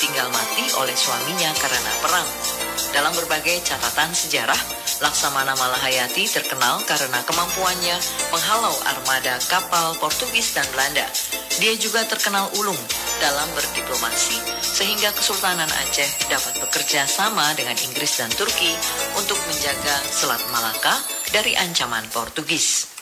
ditinggal mati oleh suaminya karena perang. Dalam berbagai catatan sejarah, Laksamana Malahayati terkenal karena kemampuannya menghalau armada kapal Portugis dan Belanda. Dia juga terkenal ulung dalam berdiplomasi sehingga Kesultanan Aceh dapat bekerja sama dengan Inggris dan Turki untuk menjaga Selat Malaka dari ancaman Portugis.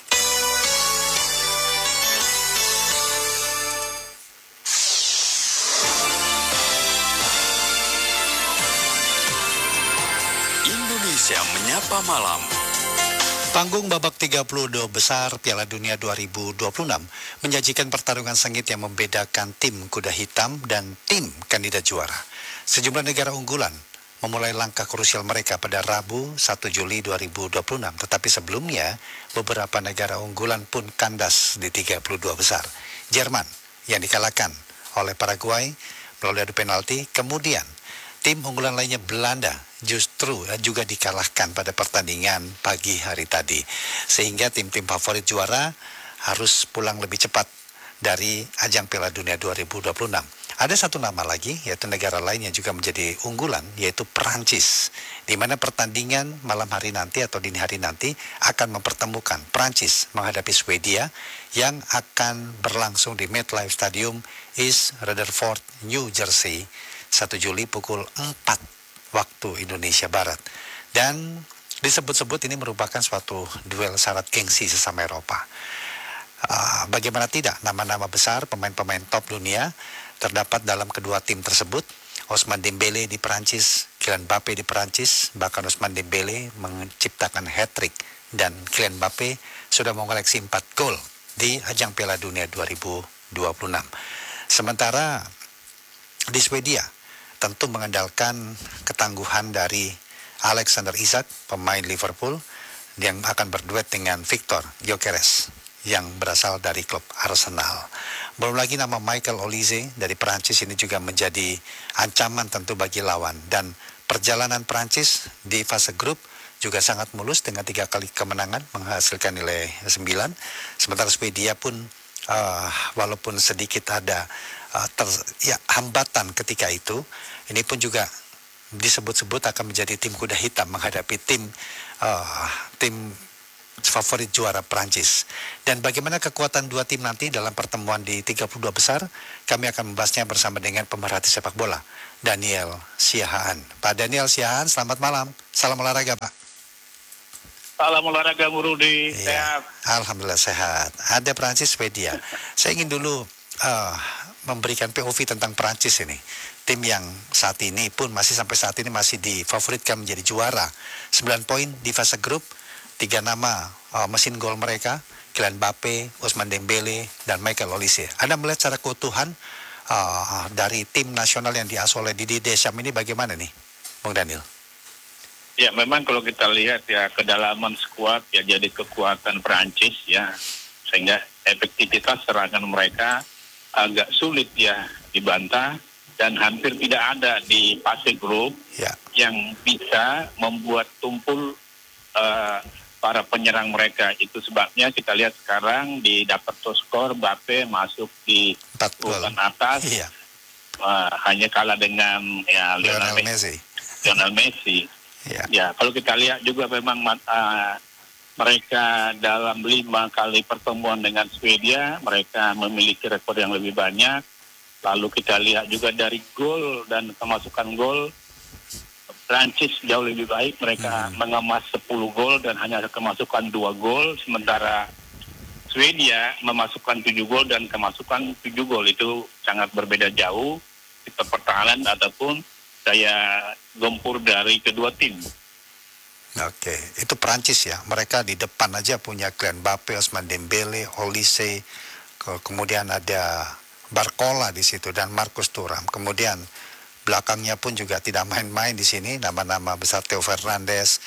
Indonesia Menyapa Malam. Panggung babak 32 besar Piala Dunia 2026 menyajikan pertarungan sengit yang membedakan tim kuda hitam dan tim kandidat juara. Sejumlah negara unggulan memulai langkah krusial mereka pada Rabu 1 Juli 2026. Tetapi sebelumnya, beberapa negara unggulan pun kandas di 32 besar. Jerman yang dikalahkan oleh Paraguay melalui adu penalti, kemudian tim unggulan lainnya Belanda justru juga dikalahkan pada pertandingan pagi hari tadi. Sehingga tim-tim favorit juara harus pulang lebih cepat dari ajang Piala Dunia 2026. Ada satu nama lagi, yaitu negara lain yang juga menjadi unggulan, yaitu Perancis. Di mana pertandingan malam hari nanti atau dini hari nanti akan mempertemukan Perancis menghadapi Swedia yang akan berlangsung di MetLife Stadium, East Rutherford, New Jersey, 1 Juli pukul 4 waktu Indonesia Barat. Dan disebut-sebut ini merupakan suatu duel syarat gengsi sesama Eropa. Bagaimana tidak, nama-nama besar pemain-pemain top dunia terdapat dalam kedua tim tersebut. Ousmane Dembele di Perancis, Kylian Mbappe di Perancis, bahkan Ousmane Dembele menciptakan hat-trick dan Kylian Mbappe sudah mengoleksi 4 gol di ajang Piala Dunia 2026. Sementara di Swedia tentu mengandalkan ketangguhan dari Alexander Isak, pemain Liverpool, yang akan berduet dengan Victor Gyökeres yang berasal dari klub Arsenal. Belum lagi nama Michael Olise dari Perancis ini juga menjadi ancaman tentu bagi lawan. Dan perjalanan Perancis di fase grup juga sangat mulus dengan 3 kali kemenangan menghasilkan nilai 9. Sementara Swedia pun walaupun sedikit ada hambatan ketika itu, ini pun juga disebut-sebut akan menjadi tim kuda hitam menghadapi tim favorit juara Prancis. Dan bagaimana kekuatan dua tim nanti dalam pertemuan di 32 besar, kami akan membahasnya bersama dengan pemerhati sepak bola, Daniel Siahaan. Pak Daniel Siahaan, selamat malam. Salam olahraga, Pak. Salam olahraga, Bu Rudi. Sehat. Alhamdulillah sehat. Ada Prancis, Swedia. Saya ingin dulu memberikan POV tentang Prancis ini. Tim yang saat ini pun sampai saat ini masih difavoritkan menjadi juara. 9 poin di fase grup. 3 nama mesin gol mereka, Kylian Mbappe, Ousmane Dembele, dan Michael Olise. Anda melihat secara keutuhan dari tim nasional yang diasuh oleh Didier Deschamps ini bagaimana nih, Bung Daniel? Ya, memang kalau kita lihat ya kedalaman skuad ya jadi kekuatan Perancis ya, sehingga efektivitas serangan mereka agak sulit ya dibantah dan hampir tidak ada di fase grup yang bisa membuat tumpul para penyerang mereka. Itu sebabnya kita lihat sekarang di dapat skor Mbappe masuk di urutan atas, hanya kalah dengan Lionel Messi. Ya, kalau kita lihat juga memang mereka dalam 5 kali pertemuan dengan Swedia, mereka memiliki rekor yang lebih banyak. Lalu kita lihat juga dari gol dan kemasukan gol, Prancis jauh lebih baik, mereka mengemas 10 gol dan hanya kemasukan 2 gol, sementara Swedia memasukkan 7 gol dan kemasukan 7 gol. Itu sangat berbeda jauh kita pertahanan ataupun daya gempur dari kedua tim. Oke, itu Prancis ya. Mereka di depan aja punya Kylian Mbappe, Ousmane Dembele, Olise, kemudian ada Barcola di situ dan Marcus Thuram. Kemudian belakangnya pun juga tidak main-main di sini, nama-nama besar Theo Hernandez,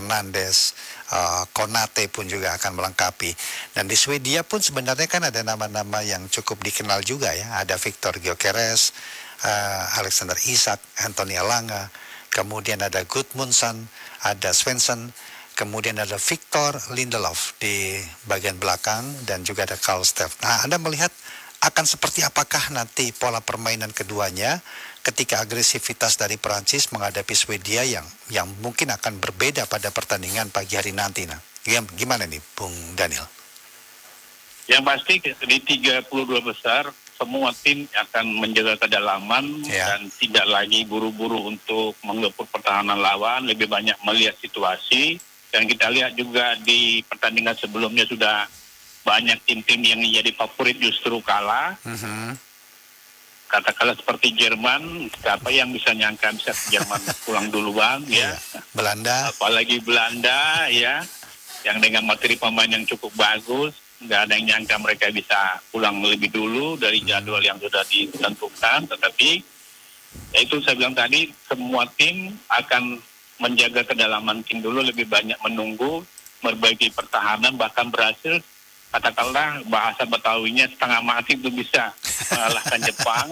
Konate pun juga akan melengkapi. Dan di Swedia pun sebenarnya kan ada nama-nama yang cukup dikenal juga ya. Ada Victor Gyökeres, Alexander Isak, Anthony Elanga, kemudian ada Gudmundsson, ada Svensson, kemudian ada Victor Lindelof di bagian belakang dan juga ada Karl Steff. Nah, Anda melihat akan seperti apakah nanti pola permainan keduanya ketika agresivitas dari Prancis menghadapi Swedia yang mungkin akan berbeda pada pertandingan pagi hari nanti. Nah, gimana nih Bung Daniel? Yang pasti di 32 besar semua tim akan menjaga kedalaman dan tidak lagi buru-buru untuk menggempur pertahanan lawan, lebih banyak melihat situasi. Dan kita lihat juga di pertandingan sebelumnya sudah banyak tim-tim yang jadi favorit justru kalah. Katakanlah seperti Jerman, siapa yang bisa nyangka bisa Jerman pulang duluan ya. Belanda. Apalagi Belanda ya, yang dengan materi pemain yang cukup bagus. Nggak ada yang nyangka mereka bisa pulang lebih dulu dari jadwal yang sudah ditentukan. Tetapi ya itu saya bilang tadi, semua tim akan menjaga kedalaman tim dulu, lebih banyak menunggu, memperbaiki pertahanan, bahkan berhasil, katakanlah bahasa Betawinya setengah mati itu bisa mengalahkan Jepang.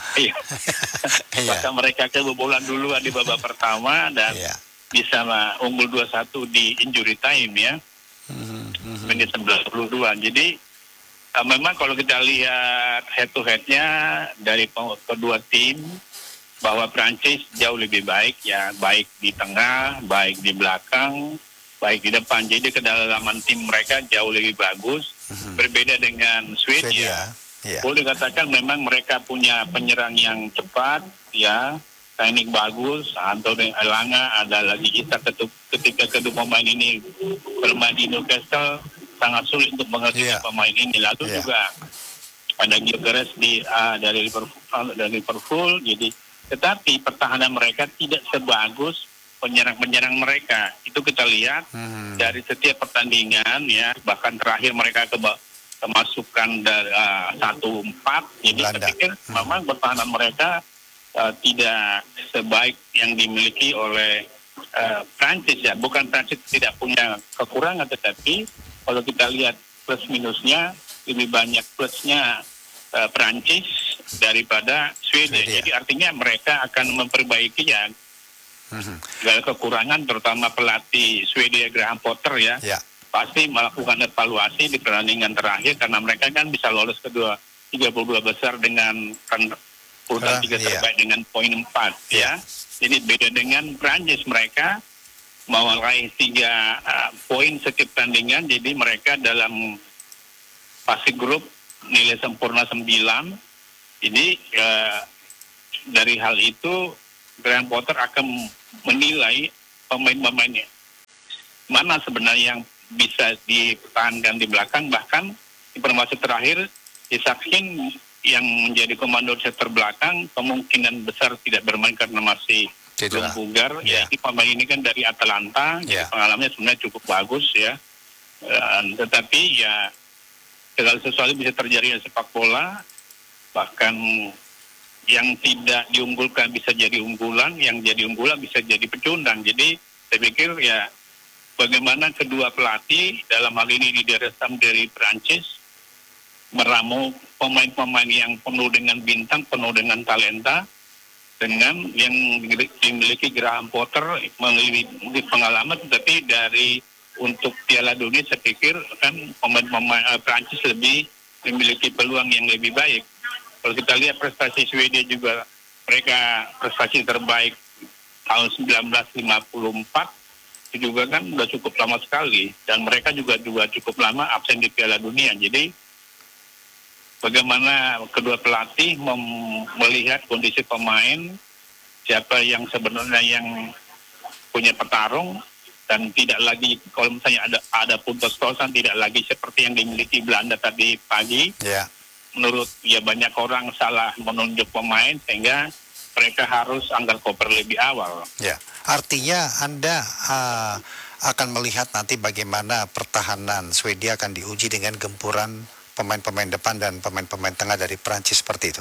Bahkan mereka kebobolan dulu di babak pertama dan bisa unggul 2-1 di injury time ya. Menit 92. Jadi memang kalau kita lihat head to head-nya dari kedua tim, bahwa Prancis jauh lebih baik ya, baik di tengah, baik di belakang, baik di depan. Jadi kedalaman tim mereka jauh lebih bagus. Berbeda dengan Swedia. Boleh dikatakan memang mereka punya penyerang yang cepat ya, teknik bagus. Anthony Elanga, ada lagi kita ketika kedua pemain ini bermain di Newcastle sangat sulit untuk mengerti pemain ini. Lalu juga ada Gyökeres dari Liverpool. Jadi tetapi pertahanan mereka tidak sebagus penyerang-penyerang mereka. Itu kita lihat dari setiap pertandingan ya, bahkan terakhir mereka kemasukan dari 1-4. Jadi saya pikir memang pertahanan mereka tidak sebaik yang dimiliki oleh Prancis ya. Bukan Prancis tidak punya kekurangan, tetapi kalau kita lihat plus minusnya lebih banyak plusnya Prancis daripada Swedia. Jadi artinya mereka akan memperbaiki ya segala kekurangan, terutama pelatih Swedia Graham Potter ya. Pasti melakukan evaluasi di pertandingan terakhir karena mereka kan bisa lolos kedua 32 besar dengan urutan 3 terbaik dengan poin 4 ya. Jadi beda dengan Prancis, mereka mau meraih 3 poin setiap pertandingan, jadi mereka dalam fase grup nilai sempurna 9. Jadi dari hal itu Graham Potter akan menilai pemain-pemainnya mana sebenarnya yang bisa dipertahankan di belakang. Bahkan informasi terakhir, Isakhin yang menjadi komando center belakang kemungkinan besar tidak bermain karena masih belum bugar. Ya, pemain ini kan dari Atalanta, pengalamannya sebenarnya cukup bagus ya. Tetapi ya segala sesuatu bisa terjadi di sepak bola. Bahkan yang tidak diunggulkan bisa jadi unggulan, yang jadi unggulan bisa jadi pecundang. Jadi saya pikir ya bagaimana kedua pelatih dalam hal ini Didier Deschamps dari Prancis meramu pemain-pemain yang penuh dengan bintang, penuh dengan talenta, dengan yang dimiliki Graham Potter memiliki pengalaman. Tetapi dari untuk Piala Dunia saya pikir kan pemain-pemain Prancis lebih memiliki peluang yang lebih baik. Kalau kita lihat prestasi Swedia juga, mereka prestasi terbaik tahun 1954 itu juga kan sudah cukup lama sekali, dan mereka juga cukup lama absen di Piala Dunia. Jadi bagaimana kedua pelatih melihat kondisi pemain, siapa yang sebenarnya yang punya petarung, dan tidak lagi kalau misalnya ada puntos-puntosan, tidak lagi seperti yang dimiliki Belanda tadi pagi. Menurut banyak orang salah menunjuk pemain sehingga mereka harus anggar koper lebih awal. Artinya Anda akan melihat nanti bagaimana pertahanan Swedia akan diuji dengan gempuran pemain-pemain depan dan pemain-pemain tengah dari Prancis seperti itu.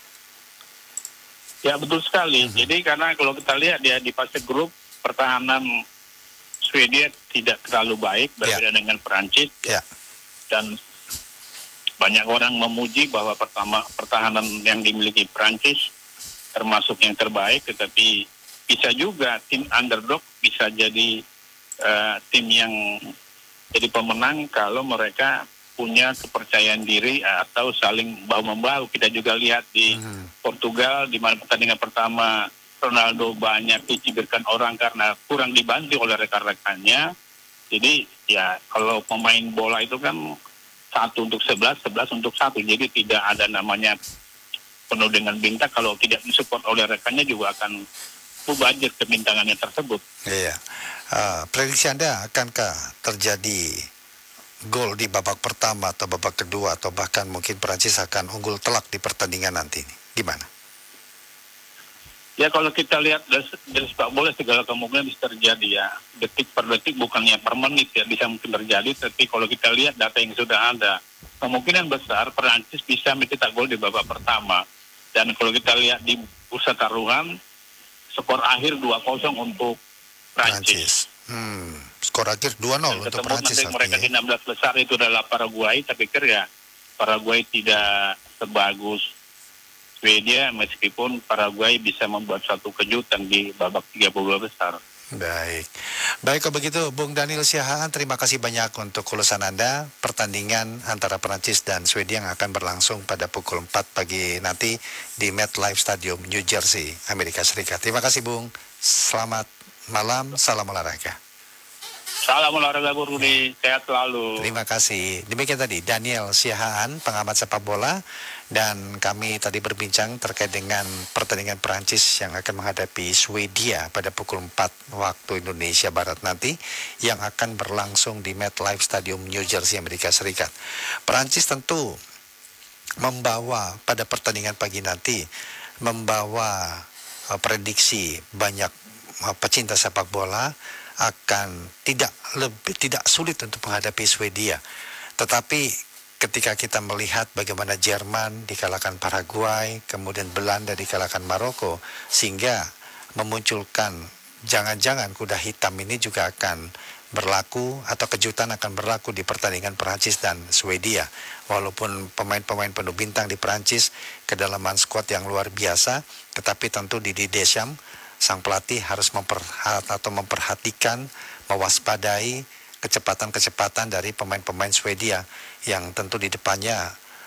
Ya betul sekali. Jadi karena kalau kita lihat ya di fase grup pertahanan Swedia tidak terlalu baik berbeda dengan Prancis. Dan banyak orang memuji bahwa pertahanan yang dimiliki Prancis termasuk yang terbaik, tetapi bisa juga tim underdog bisa jadi tim yang jadi pemenang kalau mereka punya kepercayaan diri atau saling bahu-membahu. Kita juga lihat di Portugal, di mana pertandingan pertama Ronaldo banyak dicibirkan orang karena kurang dibantu oleh rekan-rekannya. Jadi ya kalau pemain bola itu kan 1 untuk 11, 11 untuk 1. Jadi tidak ada namanya penuh dengan bintang. Kalau tidak disupport oleh rekannya juga akan mubazir kebintangannya tersebut. Iya. Prediksi Anda, akankah terjadi gol di babak pertama atau babak kedua, atau bahkan mungkin Perancis akan unggul telak di pertandingan nanti ini? Gimana? Ya kalau kita lihat dari sepak bola segala kemungkinan bisa terjadi ya. Detik per detik bukannya per menit ya, bisa mungkin terjadi. Tapi kalau kita lihat data yang sudah ada, kemungkinan besar Perancis bisa mencetak gol di babak pertama. Dan kalau kita lihat di bursa taruhan, skor akhir 2-0 untuk Perancis. Skor akhir 2-0 untuk Perancis. Ketemu mereka di 16 besar itu adalah Paraguay. Saya pikir ya Paraguay tidak sebagus Swedia, meskipun Paraguay bisa membuat satu kejutan di babak 32 besar. Baik kalau begitu, Bung Daniel Siahaan, terima kasih banyak untuk ulasan Anda. Pertandingan antara Perancis dan Swedia yang akan berlangsung pada pukul 4 pagi nanti di MetLife Stadium, New Jersey, Amerika Serikat. Terima kasih Bung, selamat malam, salam olahraga. Salam olahraga Bu Rudi, sehat selalu. Terima kasih. Demikian tadi Daniel Siahaan, pengamat sepak bola, dan kami tadi berbincang terkait dengan pertandingan Perancis yang akan menghadapi Swedia pada pukul 4 waktu Indonesia Barat nanti, yang akan berlangsung di MetLife Stadium New Jersey, Amerika Serikat. Perancis tentu membawa pada pertandingan pagi nanti membawa prediksi banyak pecinta sepak bola akan tidak sulit untuk menghadapi Swedia. Tetapi ketika kita melihat bagaimana Jerman dikalahkan Paraguay, kemudian Belanda dikalahkan Maroko, sehingga memunculkan jangan-jangan kuda hitam ini juga akan berlaku, atau kejutan akan berlaku di pertandingan Perancis dan Swedia. Walaupun pemain-pemain penuh bintang di Perancis, kedalaman skuad yang luar biasa, tetapi tentu Didier Deschamps, sang pelatih, harus memperhatikan, mewaspadai kecepatan-kecepatan dari pemain-pemain Swedia yang tentu di depannya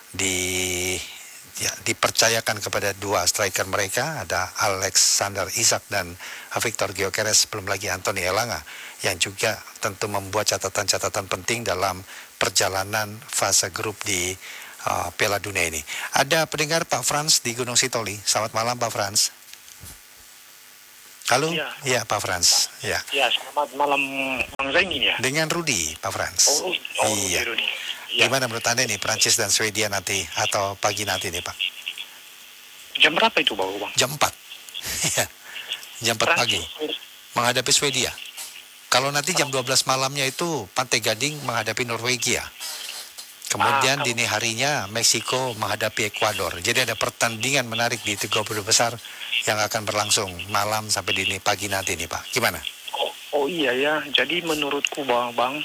dipercayakan kepada dua striker mereka, ada Alexander Isak dan Victor Gyökeres, belum lagi Anthony Elanga yang juga tentu membuat catatan-catatan penting dalam perjalanan fase grup di Piala Dunia ini. Ada pendengar Pak Frans di Gunung Sitoli. Selamat malam Pak Frans. Halo, ya Pak Frans. Ya, selamat malam Bang Zaini ya. Dengan Rudi, Pak Frans. Iya. Rudi. Gimana menurut Anda nih Perancis dan Swedia nanti atau pagi nanti nih Pak? Jam berapa itu Bang? Jam 4. Iya. Jam 4 pagi. Menghadapi Swedia. Kalau nanti jam 12 malamnya itu Pantai Gading menghadapi Norwegia. Kemudian dini harinya Meksiko menghadapi Ekuador. Jadi ada pertandingan menarik di 30 besar yang akan berlangsung malam sampai dini pagi nanti nih Pak. Gimana? Oh iya ya. Jadi menurutku Bang,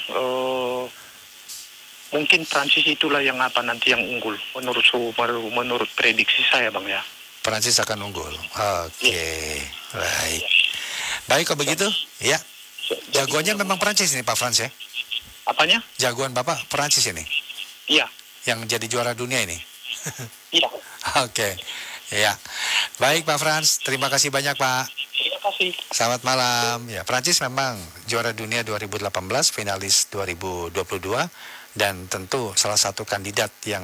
mungkin Prancis itulah yang nanti yang unggul. Menurut prediksi saya Bang ya. Prancis akan unggul. Oke. Baik. Baik kalau begitu, ya. Jagoannya memang Prancis nih Pak Frans ya. Apanya? Jagoan Bapak Prancis ini. Iya. Yang jadi juara dunia ini. Iya. Oke. Ya. Baik Pak Frans, terima kasih banyak Pak. Terima kasih. Selamat malam. Ya, Prancis memang juara dunia 2018, finalis 2022, dan tentu salah satu kandidat yang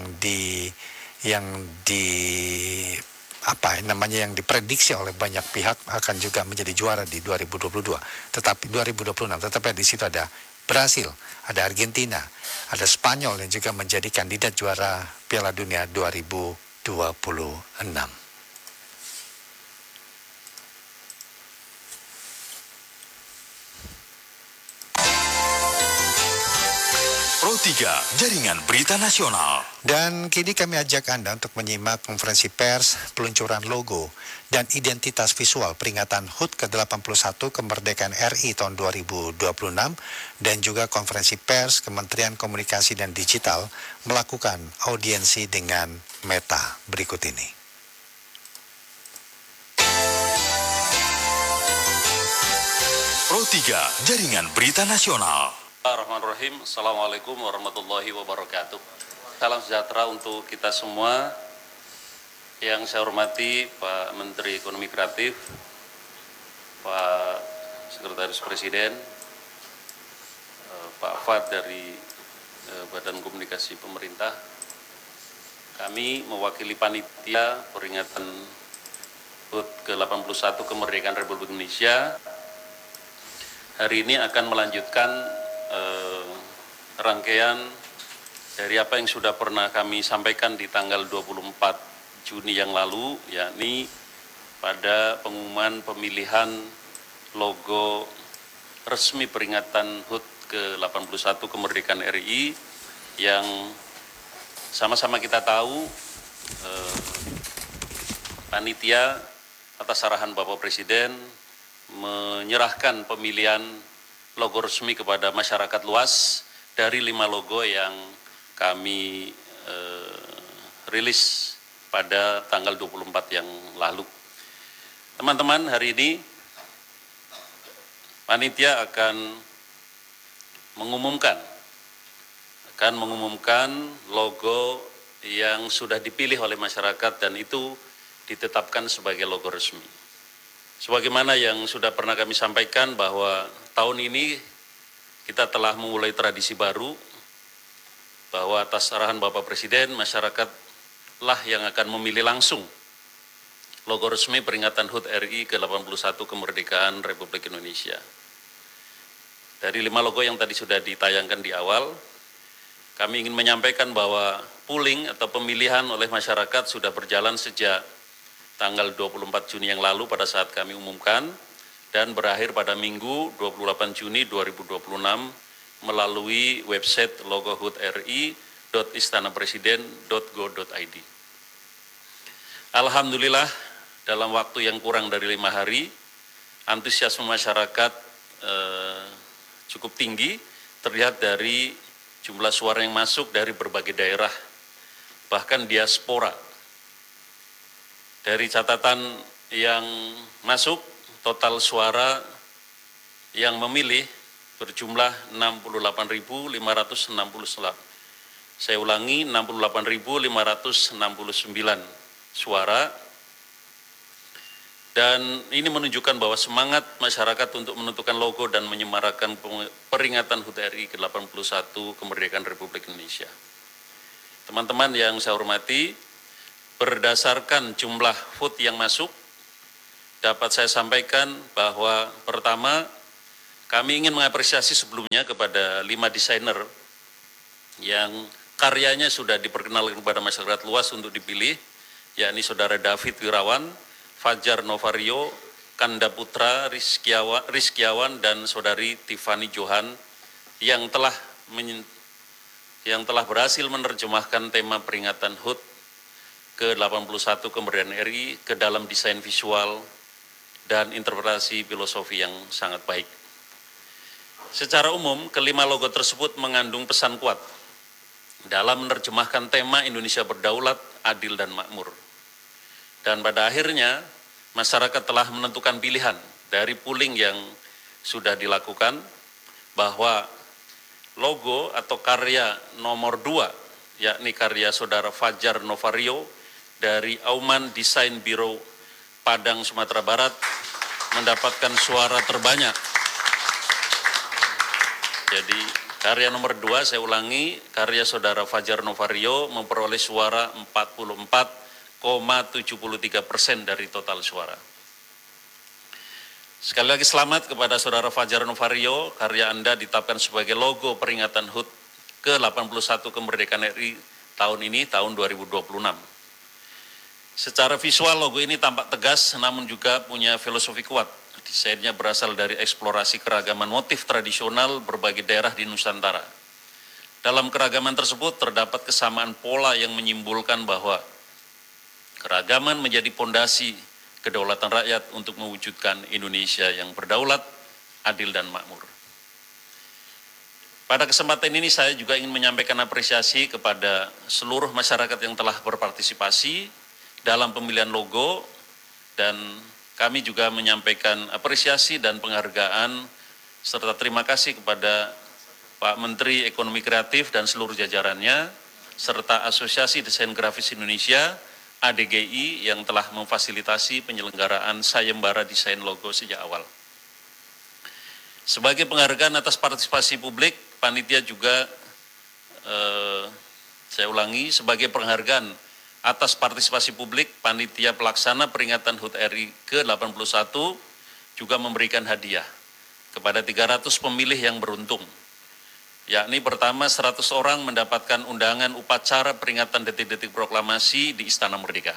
diprediksi oleh banyak pihak akan juga menjadi juara di 2022. Tetapi 2026, tetapi di situ ada Brasil, ada Argentina, ada Spanyol yang juga menjadi kandidat juara Piala Dunia 2026. Pro 3, Jaringan Berita Nasional. Dan kini kami ajak Anda untuk menyimak konferensi pers, peluncuran logo, dan identitas visual peringatan HUT ke-81 kemerdekaan RI tahun 2026, dan juga konferensi pers Kementerian Komunikasi dan Digital melakukan audiensi dengan Meta berikut ini. Pro 3, Jaringan Berita Nasional. Bismillahirrahmanirrahim. Assalamualaikum warahmatullahi wabarakatuh. Salam sejahtera untuk kita semua. Yang saya hormati Pak Menteri Ekonomi Kreatif, Pak Sekretaris Presiden, Pak Fad dari Badan Komunikasi Pemerintah. Kami mewakili panitia peringatan HUT ke-81 Kemerdekaan Republik Indonesia. Hari ini akan melanjutkan rangkaian dari apa yang sudah pernah kami sampaikan di tanggal 24 Juni yang lalu, yakni pada pengumuman pemilihan logo resmi peringatan HUT ke-81 Kemerdekaan RI yang sama-sama kita tahu panitia atas arahan Bapak Presiden menyerahkan pemilihan logo resmi kepada masyarakat luas dari 5 logo yang kami rilis pada tanggal 24 yang lalu. Teman-teman, hari ini panitia akan mengumumkan logo yang sudah dipilih oleh masyarakat dan itu ditetapkan sebagai logo resmi. Sebagaimana yang sudah pernah kami sampaikan bahwa tahun ini kita telah memulai tradisi baru bahwa atas arahan Bapak Presiden, masyarakatlah yang akan memilih langsung logo resmi peringatan HUT RI ke-81 Kemerdekaan Republik Indonesia. Dari 5 logo yang tadi sudah ditayangkan di awal, kami ingin menyampaikan bahwa pooling atau pemilihan oleh masyarakat sudah berjalan sejak tanggal 24 Juni yang lalu pada saat kami umumkan dan berakhir pada Minggu 28 Juni 2026 melalui website logohutri.istanapresiden.go.id. Alhamdulillah dalam waktu yang kurang dari 5 hari antusiasme masyarakat cukup tinggi terlihat dari jumlah suara yang masuk dari berbagai daerah bahkan diaspora. Dari catatan yang masuk, total suara yang memilih berjumlah 68.569. Saya ulangi, 68.569 suara. Dan ini menunjukkan bahwa semangat masyarakat untuk menentukan logo dan menyemarakan peringatan HUT RI ke-81 Kemerdekaan Republik Indonesia. Teman-teman yang saya hormati, berdasarkan jumlah vote yang masuk, dapat saya sampaikan bahwa pertama, kami ingin mengapresiasi sebelumnya kepada 5 desainer yang karyanya sudah diperkenalkan kepada masyarakat luas untuk dipilih, yakni Saudara David Wirawan, Fajar Novario, Kanda Putra, Rizkiawan, dan Saudari Tiffany Johan yang telah berhasil menerjemahkan tema peringatan HUT ke-81 Kemerdekaan RI ke dalam desain visual dan interpretasi filosofi yang sangat baik. Secara umum, kelima logo tersebut mengandung pesan kuat dalam menerjemahkan tema Indonesia berdaulat, adil, dan makmur. Dan pada akhirnya, masyarakat telah menentukan pilihan dari pooling yang sudah dilakukan bahwa logo atau karya nomor 2, yakni karya Saudara Fajar Novario, dari Auman Desain Biro Padang, Sumatera Barat mendapatkan suara terbanyak. Jadi karya nomor 2, saya ulangi, karya Saudara Fajar Novario memperoleh suara 44,73% dari total suara. Sekali lagi selamat kepada Saudara Fajar Novario, karya Anda ditetapkan sebagai logo peringatan HUT ke-81 Kemerdekaan RI tahun ini, tahun 2026. Secara visual logo ini tampak tegas namun juga punya filosofi kuat. Desainnya berasal dari eksplorasi keragaman motif tradisional berbagai daerah di Nusantara. Dalam keragaman tersebut terdapat kesamaan pola yang menyimbolkan bahwa keragaman menjadi pondasi kedaulatan rakyat untuk mewujudkan Indonesia yang berdaulat, adil, dan makmur. Pada kesempatan ini saya juga ingin menyampaikan apresiasi kepada seluruh masyarakat yang telah berpartisipasi dalam pemilihan logo, dan kami juga menyampaikan apresiasi dan penghargaan serta terima kasih kepada Pak Menteri Ekonomi Kreatif dan seluruh jajarannya, serta Asosiasi Desain Grafis Indonesia, ADGI, yang telah memfasilitasi penyelenggaraan sayembara desain logo sejak awal. Sebagai penghargaan atas partisipasi publik, panitia juga, saya ulangi, sebagai penghargaan atas partisipasi publik, panitia pelaksana peringatan HUT RI ke-81 juga memberikan hadiah kepada 300 pemilih yang beruntung. Yakni pertama 100 orang mendapatkan undangan upacara peringatan detik-detik proklamasi di Istana Merdeka.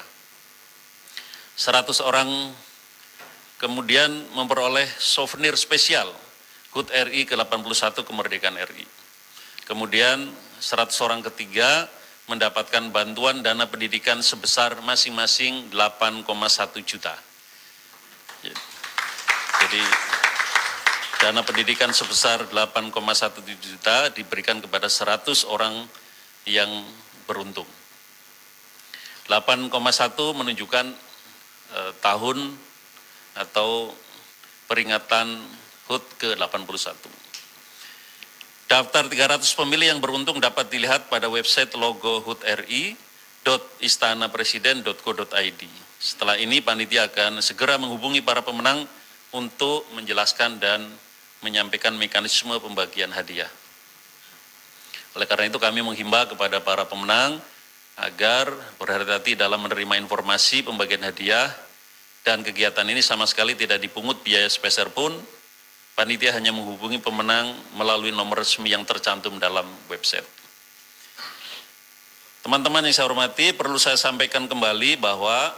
100 orang kemudian memperoleh souvenir spesial HUT RI ke-81 kemerdekaan RI. Kemudian 100 orang ketiga mendapatkan bantuan dana pendidikan sebesar masing-masing 8,1 juta. Jadi dana pendidikan sebesar 8,1 juta diberikan kepada 100 orang yang beruntung. 8,1 menunjukkan tahun atau peringatan HUT ke-81. Daftar 300 pemilih yang beruntung dapat dilihat pada website logo HUT RI.istanapresiden.co.id. Setelah ini panitia akan segera menghubungi para pemenang untuk menjelaskan dan menyampaikan mekanisme pembagian hadiah. Oleh karena itu kami menghimbau kepada para pemenang agar berhati-hati dalam menerima informasi pembagian hadiah, dan kegiatan ini sama sekali tidak dipungut biaya sepeser pun. Panitia hanya menghubungi pemenang melalui nomor resmi yang tercantum dalam website. Teman-teman yang saya hormati, perlu saya sampaikan kembali bahwa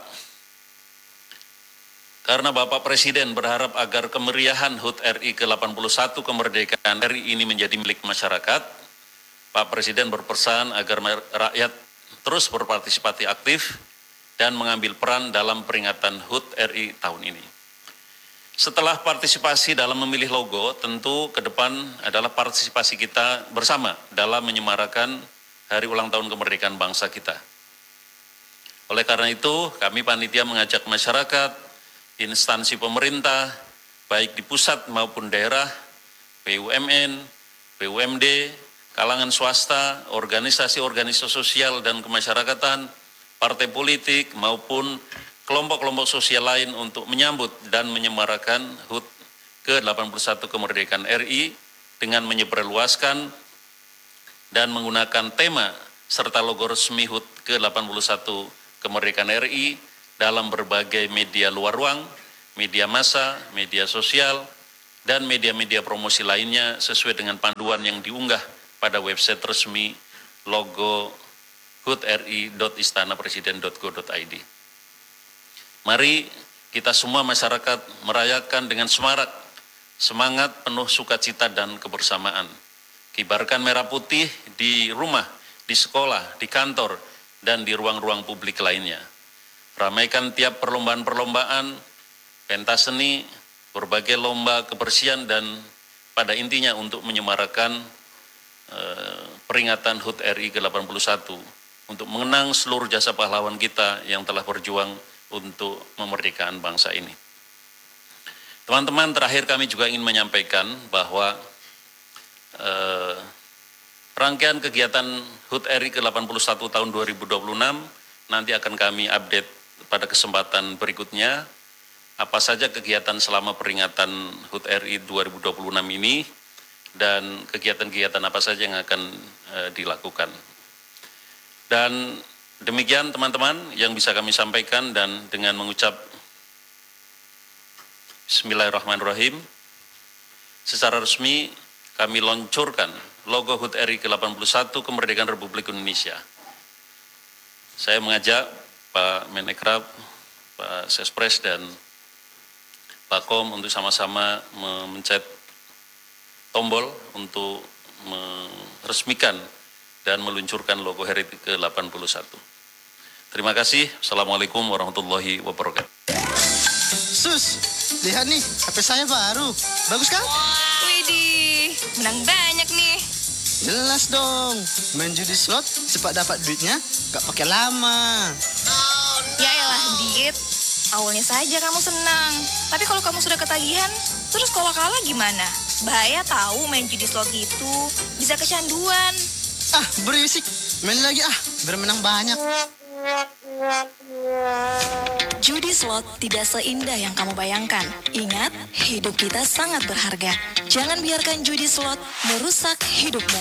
karena Bapak Presiden berharap agar kemeriahan HUT RI ke-81 kemerdekaan RI ini menjadi milik masyarakat, Pak Presiden berpesan agar rakyat terus berpartisipasi aktif dan mengambil peran dalam peringatan HUT RI tahun ini. Setelah partisipasi dalam memilih logo, tentu ke depan adalah partisipasi kita bersama dalam menyemarakan hari ulang tahun kemerdekaan bangsa kita. Oleh karena itu, kami panitia mengajak masyarakat, instansi pemerintah, baik di pusat maupun daerah, BUMN, BUMD, kalangan swasta, organisasi-organisasi sosial dan kemasyarakatan, partai politik maupun kelompok-kelompok sosial lain untuk menyambut dan menyemarakan HUT ke-81 kemerdekaan RI dengan menyebarluaskan dan menggunakan tema serta logo resmi HUT ke-81 kemerdekaan RI dalam berbagai media luar ruang, media massa, media sosial, dan media-media promosi lainnya sesuai dengan panduan yang diunggah pada website resmi logo hutri.istanapresiden.co.id. Mari kita semua masyarakat merayakan dengan semarak, semangat penuh sukacita dan kebersamaan. Kibarkan merah putih di rumah, di sekolah, di kantor, dan di ruang-ruang publik lainnya. Ramaikan tiap perlombaan-perlombaan, pentas seni, berbagai lomba kebersihan, dan pada intinya untuk menyemarakan peringatan HUT RI ke-81 untuk mengenang seluruh jasa pahlawan kita yang telah berjuang untuk memerdekakan bangsa ini. Teman-teman, terakhir kami juga ingin menyampaikan bahwa rangkaian kegiatan HUT RI ke-81 tahun 2026 nanti akan kami update pada kesempatan berikutnya. Apa saja kegiatan selama peringatan HUT RI 2026 ini dan kegiatan-kegiatan apa saja yang akan dilakukan. Dan demikian teman-teman yang bisa kami sampaikan, dan dengan mengucap Bismillahirrahmanirrahim, secara resmi kami luncurkan logo HUT RI ke-81 kemerdekaan Republik Indonesia. Saya mengajak Pak Menekrab, Pak Sespres, dan Pak Kom untuk sama-sama memencet tombol untuk meresmikan dan meluncurkan logo HUT RI ke-81. Terima kasih. Assalamualaikum warahmatullahi wabarakatuh. Sus, lihat nih, HP saya baru. Bagus kan? Widih, menang banyak nih. Jelas dong. Main judi slot, cepat dapat duitnya, gak pakai lama. Ya elah, Dit. Awalnya saja kamu senang. Tapi kalau kamu sudah ketagihan, Terus kalau kalah gimana? Bahaya tahu main judi slot itu. Bisa kecanduan. Ah, berisik. Main lagi biar menang banyak. Judi slot tidak seindah yang kamu bayangkan. Ingat, hidup kita sangat berharga. Jangan biarkan judi slot merusak hidupmu.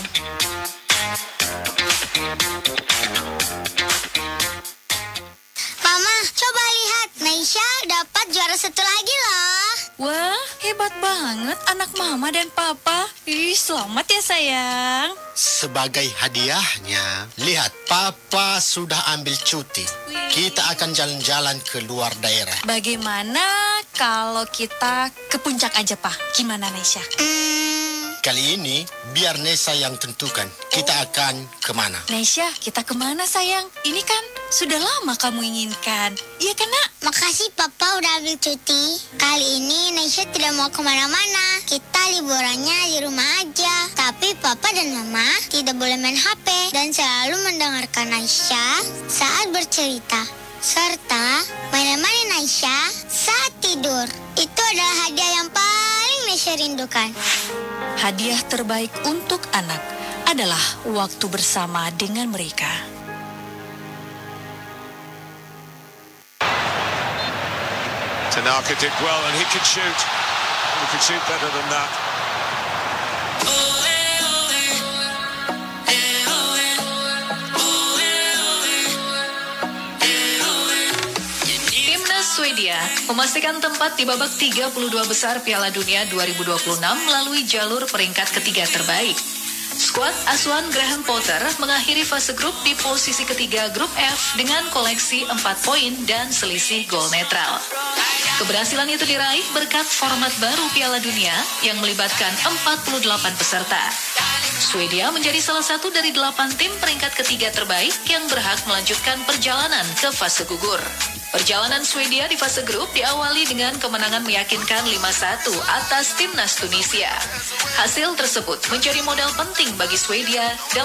Mama, coba lihat. Naisha dapat juara 1 lagi loh. Wah, hebat banget anak mama dan papa. Ih, selamat ya sayang. Sebagai hadiahnya, lihat, Papa sudah ambil cuti. Kita akan jalan-jalan ke luar daerah. Bagaimana kalau kita ke puncak aja, Pak? Gimana, Naisha? Kali ini, biar Nesa yang tentukan. Kita akan kemana? Naisha, kita kemana sayang? Ini kan sudah lama kamu inginkan. Iya kan, Nak? Makasih Papa udah ambil cuti. Kali ini Naisha tidak mau kemana-mana. Kita liburannya di rumah aja. Tapi Papa dan Mama tidak boleh main HP. Dan selalu mendengarkan Naisha saat bercerita. Serta menemani Naisha saat tidur. Itu adalah hadiah yang paling Naisha rindukan. Hadiah terbaik untuk anak adalah waktu bersama dengan mereka. Tanaka did well and he could shoot. He could shoot better than that. Timnas Swedia memastikan tempat di babak 32 besar Piala Dunia 2026 melalui jalur peringkat ketiga terbaik. Skuad asuhan Graham Potter mengakhiri fase grup di posisi ketiga grup F dengan koleksi 4 poin dan selisih gol netral. Keberhasilan itu diraih berkat format baru Piala Dunia yang melibatkan 48 peserta. Swedia menjadi salah satu dari 8 tim peringkat ketiga terbaik yang berhak melanjutkan perjalanan ke fase gugur. Perjalanan Swedia di fase grup diawali dengan kemenangan meyakinkan 5-1 atas timnas Tunisia. Hasil tersebut menjadi modal penting bagi Swedia dalam